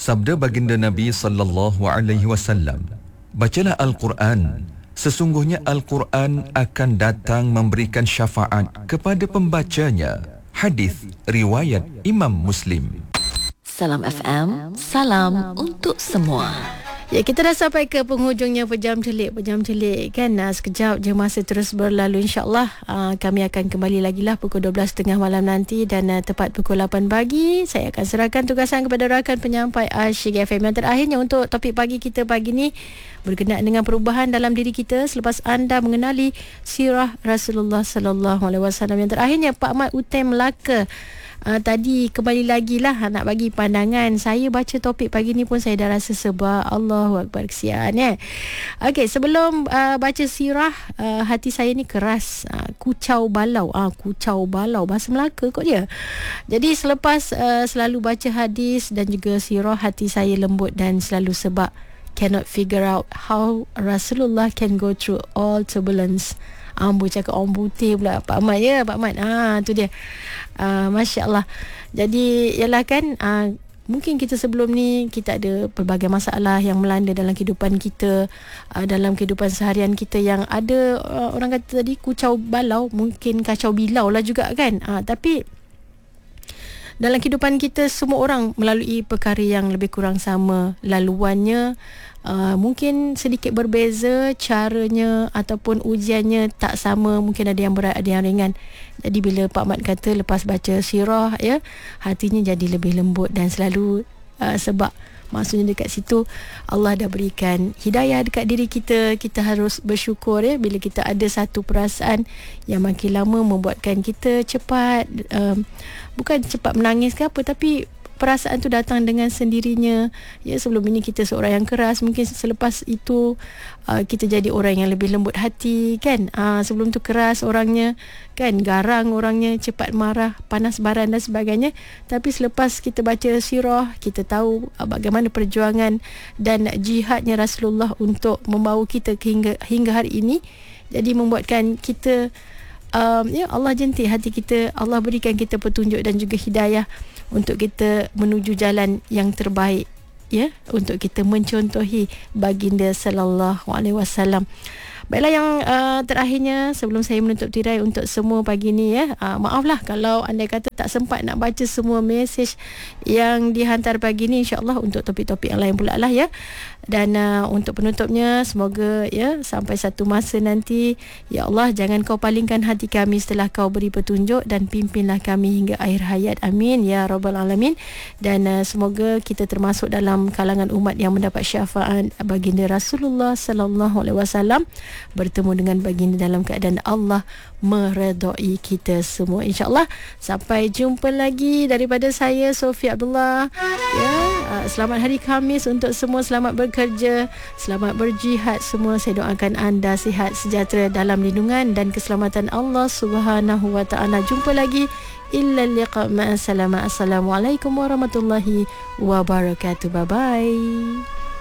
Sabda baginda Nabi sallallahu alaihi wasallam, bacalah Al-Quran. Sesungguhnya Al-Quran akan datang memberikan syafaat kepada pembacanya. Hadis riwayat Imam Muslim. Salam FM, salam untuk semua. Ya, kita dah sampai ke penghujungnya Pejam Celik kan. Sekejap je masa terus berlalu. InsyaAllah kami akan kembali lagi lah pukul 12.30 malam nanti. Dan tepat pukul 8 pagi saya akan serahkan tugasan kepada rakan penyampai Asyik FM. Yang terakhirnya untuk topik pagi kita pagi ni berkenaan dengan perubahan dalam diri kita selepas anda mengenali sirah Rasulullah sallallahu alaihi wasallam. Yang terakhirnya Pak Mat Utai Melaka tadi kembali lagi lah nak bagi pandangan. Saya baca topik pagi ni pun saya dah rasa sebab Allahu Akbar, kesian Okey, sebelum baca sirah, hati saya ni keras, kucau balau. Kucau balau bahasa Melaka kot dia. Jadi selepas selalu baca hadis dan juga sirah, hati saya lembut dan selalu sebab cannot figure out how Rasulullah can go through all turbulence. Ambo cakap orang putih pula Pak Mat Pak Mat. Tu dia. Masya Allah. Jadi ialah kan, mungkin kita sebelum ni kita ada pelbagai masalah yang melanda dalam kehidupan kita, dalam kehidupan seharian kita, yang ada orang kata tadi kucau balau, mungkin kacau bilau lah juga kan. Tapi dalam kehidupan kita semua orang melalui perkara yang lebih kurang sama laluannya. Mungkin sedikit berbeza caranya ataupun ujiannya tak sama, mungkin ada yang berat, ada yang ringan. Jadi bila Pak Mat kata lepas baca sirah hatinya jadi lebih lembut dan selalu sebab maksudnya dekat situ Allah dah berikan hidayah dekat diri kita. Kita harus bersyukur bila kita ada satu perasaan yang makin lama membuatkan kita cepat, bukan cepat menangis ke apa, tapi perasaan tu datang dengan sendirinya. Sebelum ini kita seorang yang keras, mungkin selepas itu kita jadi orang yang lebih lembut hati kan. Sebelum tu keras orangnya kan, garang orangnya, cepat marah, panas baran dan sebagainya. Tapi selepas kita baca sirah, kita tahu bagaimana perjuangan dan jihadnya Rasulullah untuk membawa kita hingga hari ini. Jadi membuatkan kita Allah jentik hati kita, Allah berikan kita petunjuk dan juga hidayah untuk kita menuju jalan yang terbaik, untuk kita mencontohi baginda sallallahu alaihi wasallam. Baiklah, yang terakhirnya sebelum saya menutup tirai untuk semua pagi ni maaflah kalau anda kata tak sempat nak baca semua mesej yang dihantar pagi ni. InsyaAllah untuk topik-topik yang lain pula lah Dan untuk penutupnya, semoga sampai satu masa nanti, ya Allah, jangan kau palingkan hati kami setelah kau beri petunjuk, dan pimpinlah kami hingga akhir hayat. Amin ya rabbal alamin. Dan semoga kita termasuk dalam kalangan umat yang mendapat syafaat baginda Rasulullah sallallahu alaihi wasallam, bertemu dengan baginda dalam keadaan Allah meredai kita semua. InsyaAllah sampai jumpa lagi daripada saya, Sofia Abdullah. Selamat hari Khamis untuk semua. Selamat bekerja, selamat berjihad semua. Saya doakan anda sihat sejahtera dalam lindungan dan keselamatan Allah Subhanahu wa taala. Jumpa lagi. Illa liqa ma'as salama. Assalamualaikum warahmatullahi wabarakatuh. Bye bye.